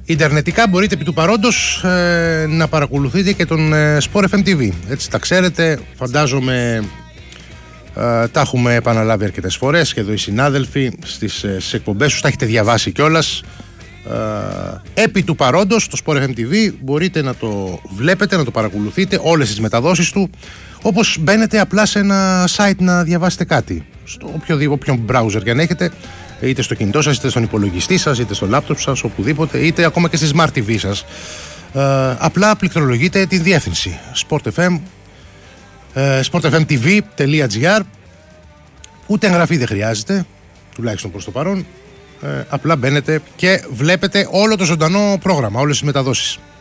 Ιντερνετικά μπορείτε επί του παρόντος να παρακολουθείτε και τον Sport FM TV. Έτσι τα ξέρετε, φαντάζομαι τα έχουμε επαναλάβει αρκετές φορές και εδώ οι συνάδελφοι στις εκπομπές τους, τα έχετε διαβάσει κιόλας. Επί του παρόντος το Sport FM TV μπορείτε να το βλέπετε, να το παρακολουθείτε όλες τις μεταδόσεις του, όπως μπαίνετε απλά σε ένα site να διαβάσετε κάτι στο όποιον browser και αν έχετε, είτε στο κινητό σας, είτε στον υπολογιστή σας, είτε στο laptop σας, οπουδήποτε, είτε ακόμα και στη Smart TV σας. Απλά πληκτρολογείτε τη διεύθυνση sportfmtv.gr. Ούτε εγγραφή δεν χρειάζεται, τουλάχιστον προς το παρόν. Απλά μπαίνετε και βλέπετε όλο το ζωντανό πρόγραμμα, όλες τις μεταδόσεις.